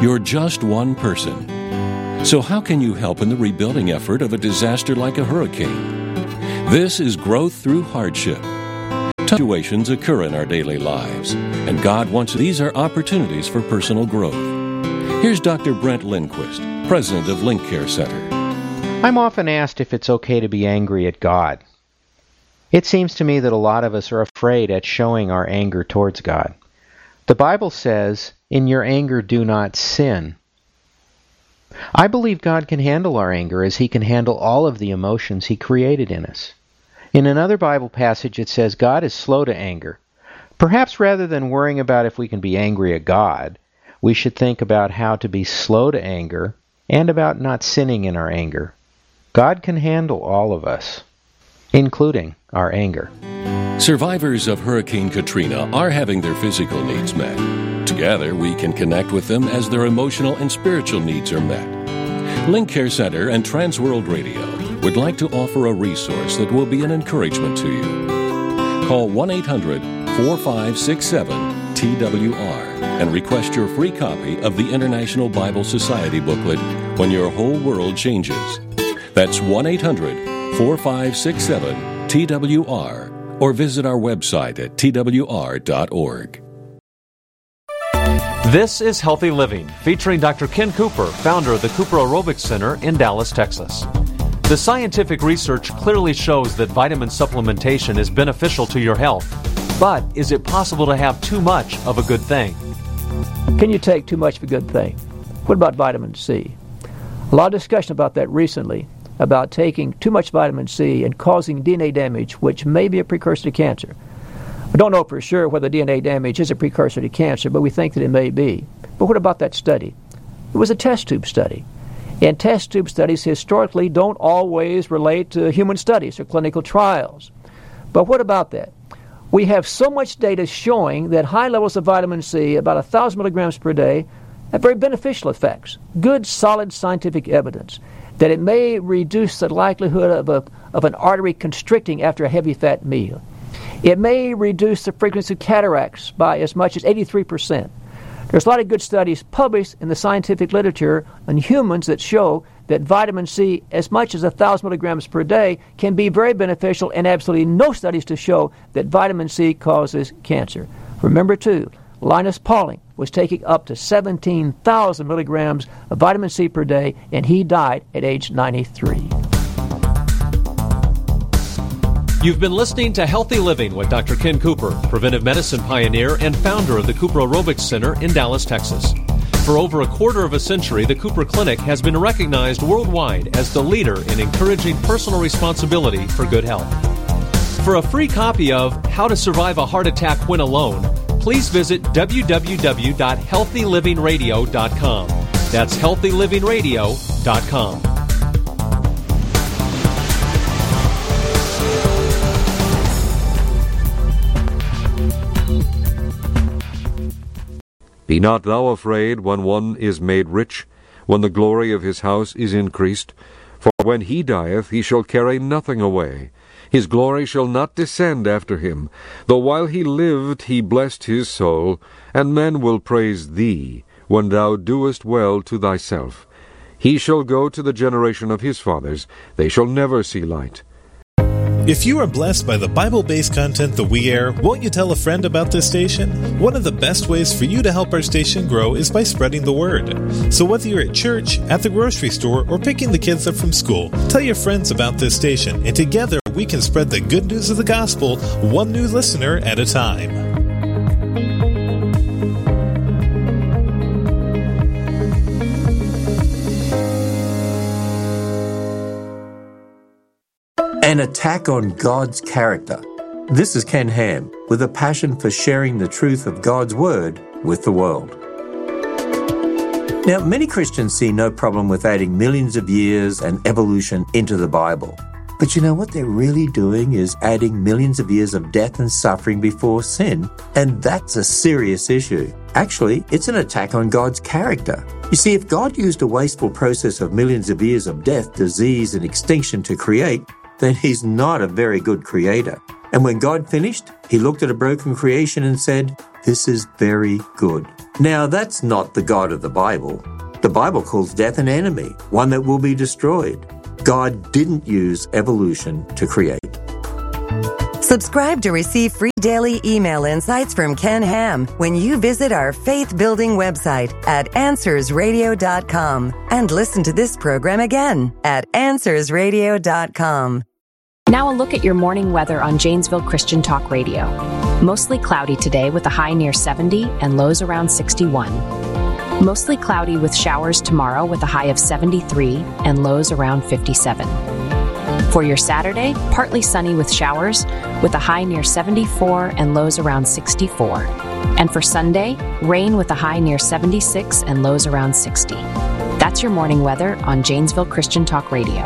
You're just one person. So how can you help in the rebuilding effort of a disaster like a hurricane? This is Growth Through Hardship. Situations occur in our daily lives, and God wants these are opportunities for personal growth. Here's Dr. Brent Lindquist, president of Link Care Center. I'm often asked if it's okay to be angry at God. It seems to me that a lot of us are afraid at showing our anger towards God. The Bible says, "In your anger do not sin." I believe God can handle our anger as He can handle all of the emotions He created in us. In another Bible passage it says God is slow to anger. Perhaps rather than worrying about if we can be angry at God, we should think about how to be slow to anger and about not sinning in our anger. God can handle all of us, including our anger. Survivors of Hurricane Katrina are having their physical needs met. Together, we can connect with them as their emotional and spiritual needs are met. Link Care Center and Transworld Radio would like to offer a resource that will be an encouragement to you. Call 1-800-4567-TWR and request your free copy of the International Bible Society booklet, When Your Whole World Changes. That's 1-800-4567-TWR, or visit our website at twr.org. This is Healthy Living, featuring Dr. Ken Cooper, founder of the Cooper Aerobics Center in Dallas, Texas. The scientific research clearly shows that vitamin supplementation is beneficial to your health. But is it possible to have too much of a good thing? Can you take too much of a good thing? What about vitamin C? A lot of discussion about that recently, about taking too much vitamin C and causing DNA damage, which may be a precursor to cancer. We don't know for sure whether DNA damage is a precursor to cancer, but we think that it may be. But what about that study? It was a test tube study. And test tube studies historically don't always relate to human studies or clinical trials. But what about that? We have so much data showing that high levels of vitamin C, about 1,000 milligrams per day, have very beneficial effects. Good, solid scientific evidence that it may reduce the likelihood of an artery constricting after a heavy fat meal. It may reduce the frequency of cataracts by as much as 83%. There's a lot of good studies published in the scientific literature on humans that show that vitamin C, as much as 1,000 milligrams per day, can be very beneficial, and absolutely no studies to show that vitamin C causes cancer. Remember, too, Linus Pauling was taking up to 17,000 milligrams of vitamin C per day, and he died at age 93. You've been listening to Healthy Living with Dr. Ken Cooper, preventive medicine pioneer and founder of the Cooper Aerobics Center in Dallas, Texas. For over a quarter of a century, the Cooper Clinic has been recognized worldwide as the leader in encouraging personal responsibility for good health. For a free copy of How to Survive a Heart Attack When Alone, please visit www.healthylivingradio.com. That's healthylivingradio.com. Be not thou afraid when one is made rich, when the glory of his house is increased. For when he dieth, he shall carry nothing away. His glory shall not descend after him. Though while he lived he blessed his soul, and men will praise thee, when thou doest well to thyself. He shall go to the generation of his fathers. They shall never see light. If you are blessed by the Bible-based content that we air, won't you tell a friend about this station? One of the best ways for you to help our station grow is by spreading the word. So whether you're at church, at the grocery store, or picking the kids up from school, tell your friends about this station, and together we can spread the good news of the gospel, one new listener at a time. An attack on God's character. This is Ken Ham, with a passion for sharing the truth of God's Word with the world. Now, many Christians see no problem with adding millions of years and evolution into the Bible. But you know what they're really doing is adding millions of years of death and suffering before sin, and that's a serious issue. Actually, it's an attack on God's character. You see, if God used a wasteful process of millions of years of death, disease, and extinction to create, then he's not a very good creator. And when God finished, he looked at a broken creation and said, "This is very good." Now, that's not the God of the Bible. The Bible calls death an enemy, one that will be destroyed. God didn't use evolution to create. Subscribe to receive free daily email insights from Ken Ham when you visit our faith-building website at AnswersRadio.com and listen to this program again at AnswersRadio.com. Now a look at your morning weather on Janesville Christian Talk Radio. Mostly cloudy today with a high near 70 and lows around 61. Mostly cloudy with showers tomorrow with a high of 73 and lows around 57. For your Saturday, partly sunny with showers with a high near 74 and lows around 64. And for Sunday, rain with a high near 76 and lows around 60. That's your morning weather on Janesville Christian Talk Radio.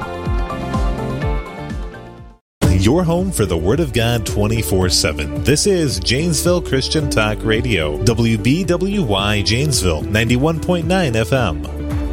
Your home for the Word of God 24/7. This is Janesville Christian Talk Radio. WBWY Janesville, 91.9 FM.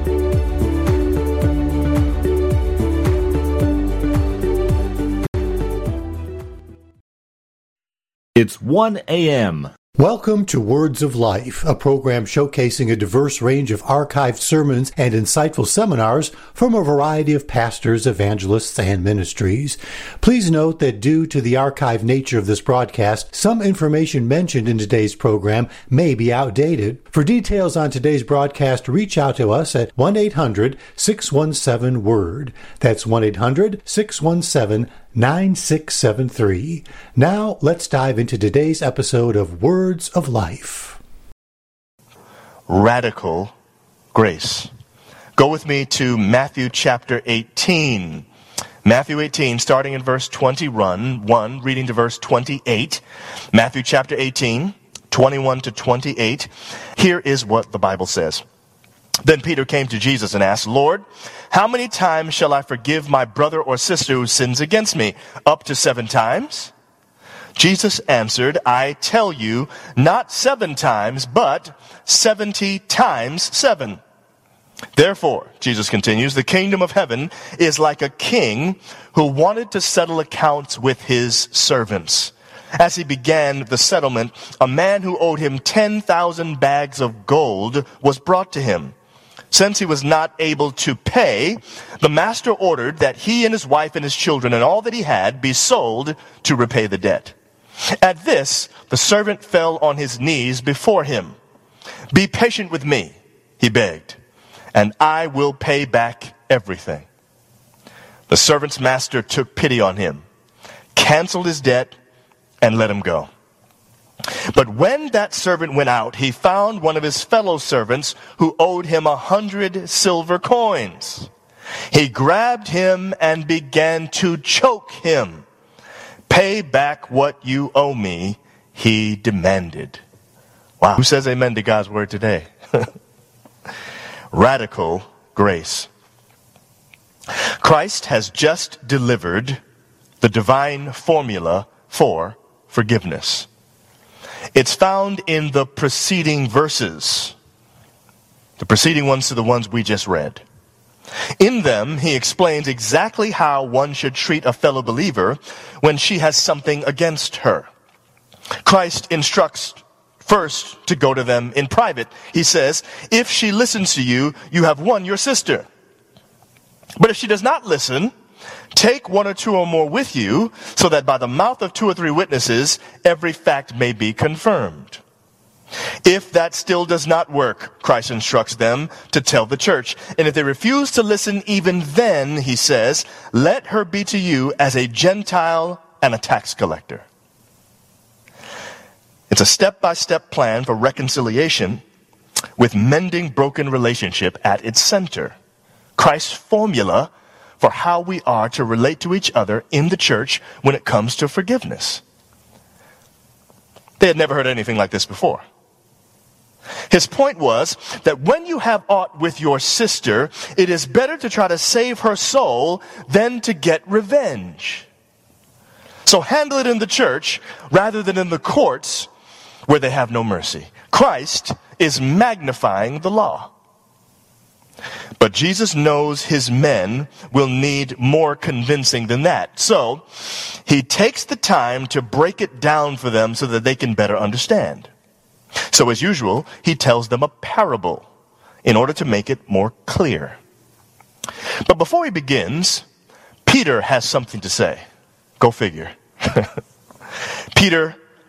It's 1 a.m. Welcome to Words of Life, a program showcasing a diverse range of archived sermons and insightful seminars from a variety of pastors, evangelists, and ministries. Please note that due to the archived nature of this broadcast, some information mentioned in today's program may be outdated. For details on today's broadcast, reach out to us at 1-800-617-WORD. That's 1-800-617-9673. Now, let's dive into today's episode of Words of Life. Radical grace. Go with me to Matthew chapter 18. Matthew 18, starting in verse 21, reading to verse 28. Matthew chapter 18, 21 to 28. Here is what the Bible says. Then Peter came to Jesus and asked, Lord, how many times shall I forgive my brother or sister who sins against me? Up to 7 times? Jesus answered, I tell you, not 7 times, but 70 times 7. Therefore, Jesus continues, the kingdom of heaven is like a king who wanted to settle accounts with his servants. As he began the settlement, a man who owed him 10,000 bags of gold was brought to him. Since he was not able to pay, the master ordered that he and his wife and his children and all that he had be sold to repay the debt. At this, the servant fell on his knees before him. Be patient with me, he begged, and I will pay back everything. The servant's master took pity on him, canceled his debt, and let him go. But when that servant went out, he found one of his fellow servants who owed him 100 silver coins. He grabbed him and began to choke him. Pay back what you owe me, he demanded. Wow. Who says amen to God's word today? Radical grace. Christ has just delivered the divine formula for forgiveness. It's found in the preceding verses, the preceding ones to the ones we just read. In them, he explains exactly how one should treat a fellow believer when she has something against her. Christ instructs first to go to them in private. He says, if she listens to you, you have won your sister. But if she does not listen, take 1 or 2 or more with you, so that by the mouth of 2 or 3 witnesses, every fact may be confirmed. If that still does not work, Christ instructs them to tell the church. And if they refuse to listen even then, he says, let her be to you as a Gentile and a tax collector. It's a step-by-step plan for reconciliation with mending broken relationship at its center. Christ's formula for how we are to relate to each other in the church when it comes to forgiveness. They had never heard anything like this before. His point was that when you have aught with your sister, it is better to try to save her soul than to get revenge. So handle it in the church rather than in the courts where they have no mercy. Christ is magnifying the law. But Jesus knows his men will need more convincing than that. So he takes the time to break it down for them so that they can better understand. So as usual, he tells them a parable in order to make it more clear. But before he begins, Peter has something to say. Go figure. Peter